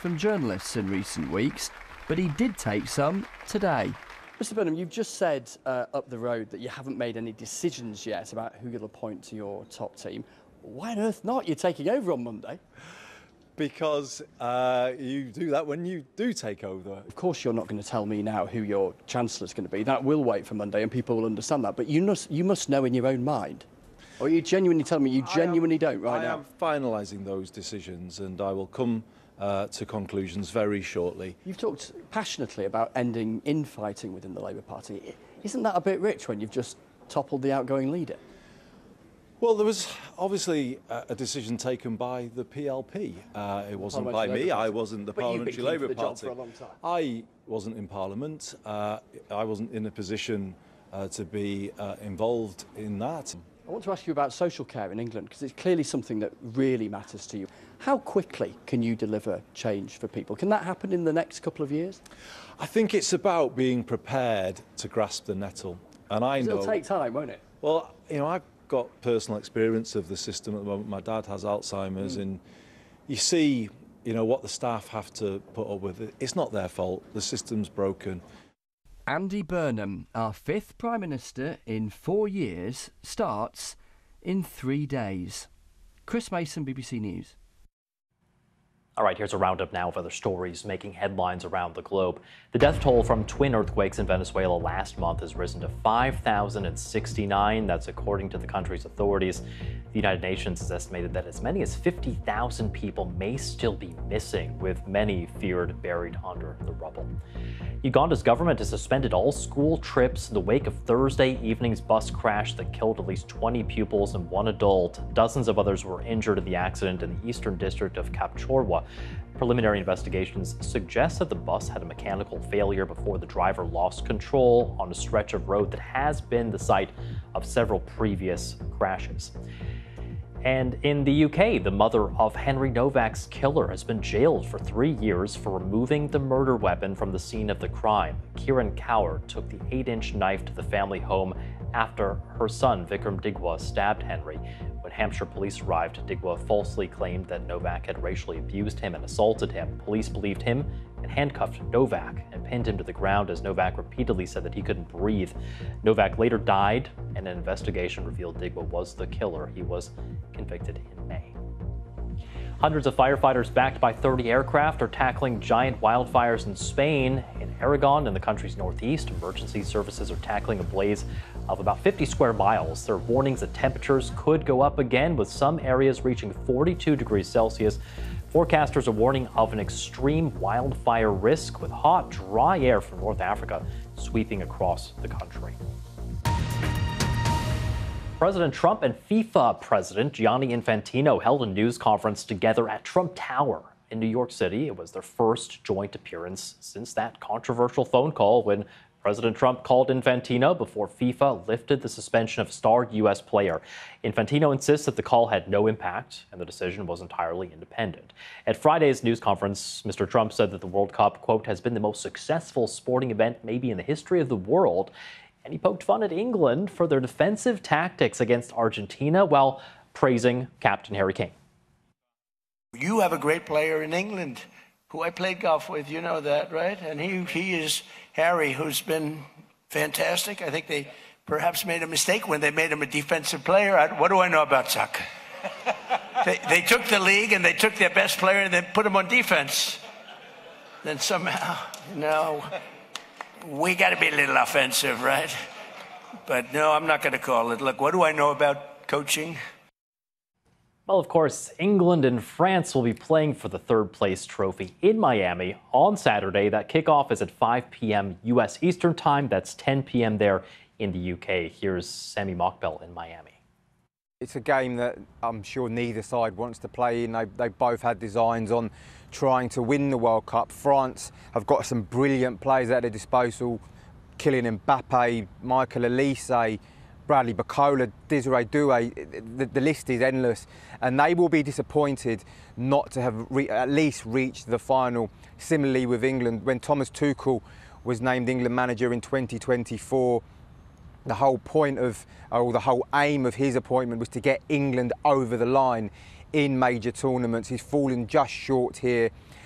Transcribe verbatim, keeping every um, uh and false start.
from journalists in recent weeks, but he did take some today. Mister Burnham, you've just said uh, up the road that you haven't made any decisions yet about who you'll appoint to your top team. Why on earth not? You're taking over on Monday. Because uh, you do that when you do take over. Of course you're not going to tell me now who your Chancellor's going to be. That will wait for Monday and people will understand that. But you must, you must know in your own mind. Or are you genuinely telling me you genuinely am, don't right I now? I am finalising those decisions and I will come uh, to conclusions very shortly. You've talked passionately about ending infighting within the Labour Party. Isn't that a bit rich when you've just toppled the outgoing leader? Well, there was obviously a decision taken by the P L P. Uh, it wasn't by me. I wasn't the Parliamentary Labour Party. I wasn't in Parliament. Uh, I wasn't in a position uh, to be uh, involved in that. I want to ask you about social care in England, because it's clearly something that really matters to you. How quickly can you deliver change for people? Can that happen in the next couple of years? I think it's about being prepared to grasp the nettle. And I know it'll take time, won't it? Well, you know, I've got personal experience of the system at the moment. My dad has Alzheimer's, mm. and you see, you know, what the staff have to put up with. It's not their fault. The system's broken. Andy Burnham, our fifth Prime Minister in four years, starts in three days. Chris Mason, B B C News. All right, here's a roundup now of other stories making headlines around the globe. The death toll from twin earthquakes in Venezuela last month has risen to five thousand sixty-nine. That's according to the country's authorities. The United Nations has estimated that as many as fifty thousand people may still be missing, with many feared buried under the rubble. Uganda's government has suspended all school trips in the wake of Thursday evening's bus crash that killed at least twenty pupils and one adult. Dozens of others were injured in the accident in the eastern district of Kapchorwa. Preliminary investigations suggest that the bus had a mechanical failure before the driver lost control on a stretch of road that has been the site of several previous crashes. And in the U K, the mother of Henry Novak's killer has been jailed for three years for removing the murder weapon from the scene of the crime. Kieran Cower took the eight-inch knife to the family home after her son, Vikram Digwa, stabbed Henry. When Hampshire police arrived, Digwa falsely claimed that Novak had racially abused him and assaulted him. Police believed him and handcuffed Novak and pinned him to the ground as Novak repeatedly said that he couldn't breathe. Novak later died, and an investigation revealed Digwa was the killer. He was convicted in May. Hundreds of firefighters backed by thirty aircraft are tackling giant wildfires in Spain. In Aragon, in the country's northeast, emergency services are tackling a blaze of about fifty square miles. There are warnings that temperatures could go up again, with some areas reaching forty-two degrees Celsius. Forecasters are warning of an extreme wildfire risk, with hot, dry air from North Africa sweeping across the country. President Trump and FIFA President Gianni Infantino held a news conference together at Trump Tower in New York City. It was their first joint appearance since that controversial phone call when President Trump called Infantino before FIFA lifted the suspension of star U S player. Infantino insists that the call had no impact and the decision was entirely independent. At Friday's news conference, Mister Trump said that the World Cup, quote, has been the most successful sporting event maybe in the history of the world. And he poked fun at England for their defensive tactics against Argentina while praising Captain Harry Kane. You have a great player in England who I played golf with, you know that, right? And he, he is Harry, who's been fantastic. I think they perhaps made a mistake when they made him a defensive player. I, what do I know about soccer? they, they took the league and they took their best player and they put him on defense. Then somehow, you know, we got to be a little offensive, right? But no, I'm not going to call it. Look, what do I know about coaching? Well, of course, England and France will be playing for the third place trophy in Miami on Saturday. That kickoff is at five p m U S Eastern Time. That's ten p m there in the U K. Here's Sammy Mockbell in Miami. It's a game that I'm sure neither side wants to play in. They, they both had designs on trying to win the World Cup. France have got some brilliant players at their disposal. Kylian Mbappe, Michael Olise, Bradley Bacola, Desiree Doué, the, the list is endless. And they will be disappointed not to have re at least reached the final. Similarly with England, when Thomas Tuchel was named England manager in twenty twenty-four, the whole point of, or the whole aim of his appointment was to get England over the line in major tournaments. He's fallen just short here.